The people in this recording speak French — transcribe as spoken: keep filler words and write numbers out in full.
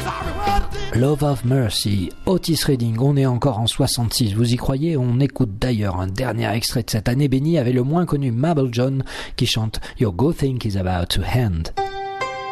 Love of Mercy, Otis Redding, on est encore en soixante-six, vous y croyez? On écoute d'ailleurs un dernier extrait de cette année bénie avec le moins connu Mabel John qui chante Your Good Thing is About to End.